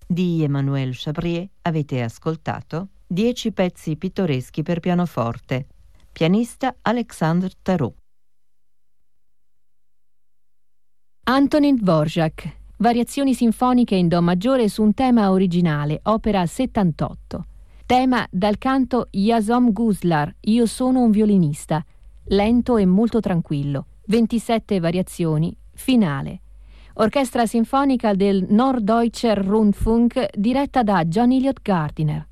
di Emmanuel Chabrier avete ascoltato 10 pezzi pittoreschi per pianoforte. Pianista Alexandre Tarot. Antonin Dvorak, variazioni sinfoniche in do maggiore su un tema originale, opera 78. Tema dal canto Jasom Guslar, Io sono un violinista, lento e molto tranquillo. 27 variazioni, finale. Orchestra sinfonica del Norddeutscher Rundfunk diretta da John Elliott Gardiner.